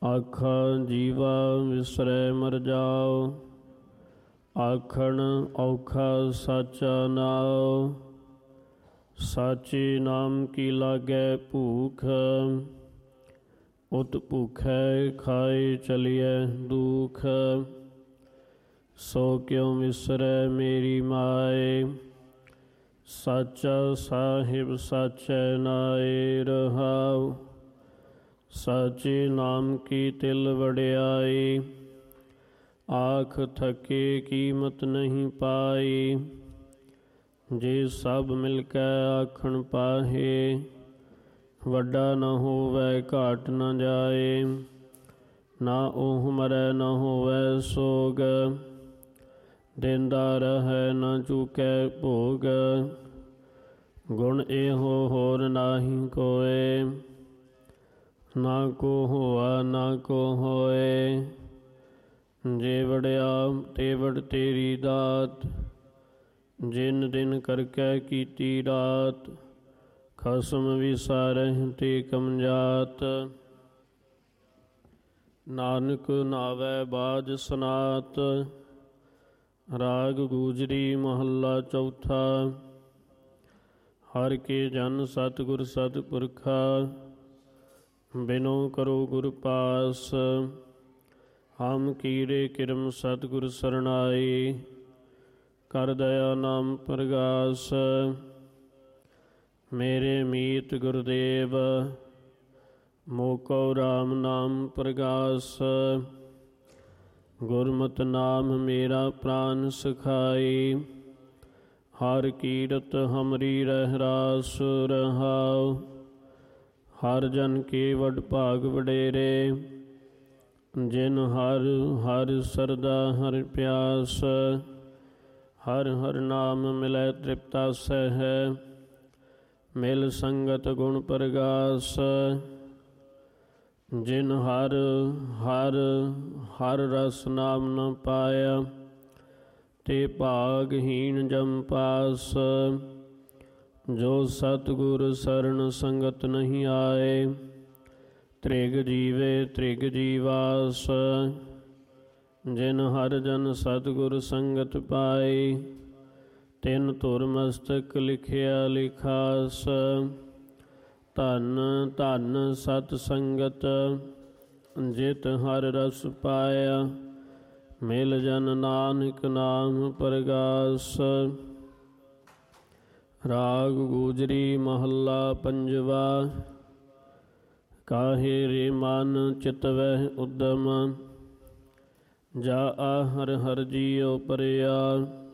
ਆਖਾ ਜੀਵਾ ਵਿਸਰੈ ਮਰ ਜਾਓ, ਆਖਣ ਔਖਾ ਸਾਚਾ ਨਾਉ। ਸਾਚੇ ਨਾਮ ਕੀ ਲਾਗੈ ਭੂਖ, ਉਤ ਭੂਖੈ ਖਾਏ ਚਲਿਐ ਦੁਖ। ਸੋ ਕਿਉ ਵਿਸਰੈ ਮੇਰੀ ਮਾਏ, ਸਾਚਾ ਸਾਹਿਬ ਸਾਚੈ ਨਾਏ ਰਹਾਉ। ਸਾਚੇ ਨਾਮ ਕੀ ਤਿਲ ਵਡਿਆਈ, ਆਖ ਥਕੇ ਕੀਮਤ ਨਹੀਂ ਪਾਈ। ਜੇ ਸਭ ਮਿਲ ਕੇ ਆਖਣ ਪਾਹੇ, ਵੱਡਾ ਨ ਹੋਵੈ ਘਾਟ ਨ ਜਾਏ। ਨਾ ਉਹ ਮਰੈ ਨ ਹੋਵੈ ਸੋਗ, ਦੇਂਦਾ ਰਹੈ ਨ ਚੂਕੈ ਭੋਗ। ਗੁਣ ਇਹੋ ਹੋਰ ਨਾਹੀ ਕੋਇ, ਨਾ ਕੋ ਹੋਆ ਨਾ ਕੋ ਹੋਏ। ਜੇ ਵੜਿਆ ਤੇ ਵਡ ਤੇਰੀ ਦਾਤ, ਜਿਨ ਦਿਨ ਕਰਕੇ ਕੀਤੀ ਰਾਤ। ਖਸਮ ਵਿਸਾਰਹਿ ਤੇ ਕਮਜਾਤ, ਨਾਨਕ ਨਾਵੈ ਬਾਝ ਸਨਾਤ। ਰਾਗ ਗੂਜਰੀ ਮਹੱਲਾ ਚੌਥਾ। ਹਰਿ ਕੇ ਜਨ ਸਤਿਗੁਰ ਸਤਿਪੁਰਖਾ, ਬਿਨੋ ਕਰੋ ਗੁਰ ਪਾਸ। ਹਮ ਕੀਰੇ ਕਿਰਮ ਸਤਿਗੁਰ ਸਰਣਾਈ, ਕਰ ਦਇਆ ਨਾਮ ਪ੍ਰਗਾਸ। ਮੇਰੇ ਮੀਤ ਗੁਰਦੇਵ, ਮੋਕੋ ਰਾਮ ਨਾਮ ਪ੍ਰਗਾਸ। ਗੁਰਮਤਿ ਨਾਮ ਮੇਰਾ ਪ੍ਰਾਨ ਸਖਾਈ, ਹਰਿ ਕੀਰਤ ਹਮਰੀ ਰਹਿ ਰਾਸ ਰਹਾਉ। ਹਰ ਜਨ ਕੇ ਵਡ ਭਾਗ ਵਡੇਰੇ, ਜਿਨ ਹਰ ਹਰ ਸਰਦਾ ਹਰਿ ਪਿਆਸ। ਹਰ ਹਰ ਨਾਮ ਮਿਲੈ ਤ੍ਰਿਪਤਾਸੈ ਹੈ, ਮਿਲ ਸੰਗਤ ਗੁਣ ਪ੍ਰਗਾਸ। ਜਿਨ ਹਰ ਹਰ ਹਰ ਰਸ ਨਾਮ ਨ ਪਾਇਆ, ਤੇ ਭਾਗਹੀਣ ਜਮ ਪਾਸ। ਜੋ ਸਤਿਗੁਰ ਸਰਣ ਸੰਗਤ ਨਹੀਂ ਆਏ, ਤ੍ਰਿਗ ਜੀਵੇ ਤ੍ਰਿਗ ਜੀਵਾਸ। ਜਿਨ ਹਰ ਜਨ ਸਤਿਗੁਰ ਸੰਗਤ ਪਾਈ, ਤਿਨ ਧੁਰ ਮਸਤਕ ਲਿਖਿਆ ਲਿਖਾਸ। ਧਨ ਧਨ ਸਤ ਸੰਗਤ, ਜਿਤ ਹਰ ਰਸ ਪਾਇਆ। ਮਿਲ ਜਨ ਨਾਨਕ ਨਾਮ ਪ੍ਰਗਾਸ। ਰਾਗ ਗੂਜਰੀ ਮਹੱਲਾ ਪੰਜਵਾ। ਕਾਹੇ ਰੇ ਮਨ ਚਿਤਵਹਿ ਉਦਮ, ਜਾ ਆ ਹਰਿ ਹਰਿ ਜੀਉ ਪਰਿਆ।